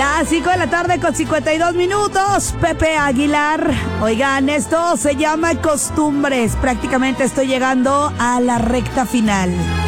Las 5 de la tarde con 52 minutos. Pepe Aguilar. Oigan, esto se llama Costumbres. Prácticamente estoy llegando a la recta final.